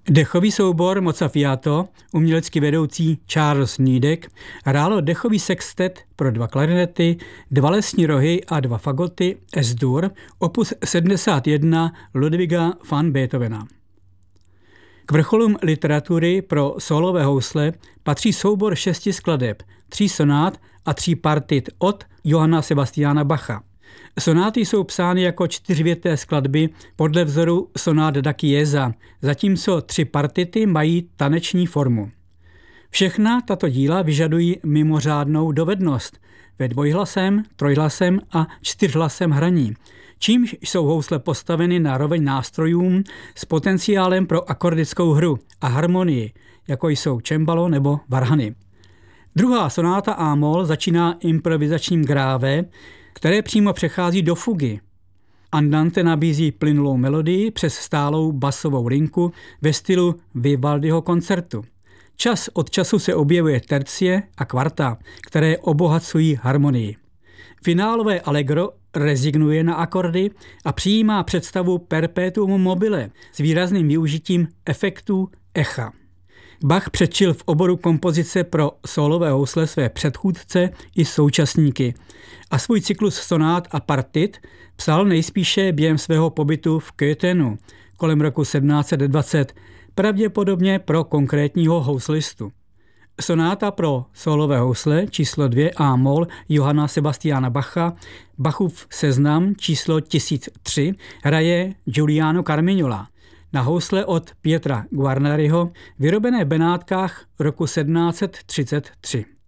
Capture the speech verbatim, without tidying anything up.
Dechový soubor Mozzafiato, umělecky vedoucí Charles Needek, hrálo dechový sextet pro dva klarinety, dva lesní rohy a dva fagoty Es-dur, opus sedmdesát jedna Ludwiga van Beethovena. K vrcholům literatury pro sólové housle patří soubor šesti skladeb, tří sonát a tří partit od Johanna Sebastiana Bacha. Sonáty jsou psány jako čtyřvěté skladby podle vzoru sonát da Chiesa, zatímco tři partity mají taneční formu. Všechna tato díla vyžadují mimořádnou dovednost ve dvojhlasém, trojhlasém a čtyřhlasém hraní, čímž jsou housle postaveny na roveň nástrojům s potenciálem pro akordickou hru a harmonii, jako jsou cembalo nebo varhany. Druhá sonáta A-moll začíná improvizačním gráve, které přímo přechází do fugy. Andante nabízí plynulou melodii přes stálou basovou linku ve stylu Vivaldiho koncertu. Čas od času se objevuje tercie a kvarta, které obohacují harmonii. Finálové allegro rezignuje na akordy a přijímá představu perpetuum mobile s výrazným využitím efektů echa. Bach předčil v oboru kompozice pro sólové housle své předchůdce i současníky a svůj cyklus sonát a partit psal nejspíše během svého pobytu v Köthenu kolem roku sedmnáct set dvacet, pravděpodobně pro konkrétního houslistu. Sonáta pro sólové housle číslo dvě A-moll Johanna Sebastiana Bacha, Bachův seznam číslo tisíc tři hraje Giuliano Carmignola na housle od Pietra Guarneriho, vyrobené v Benátkách roku sedmnáct set třicet tři.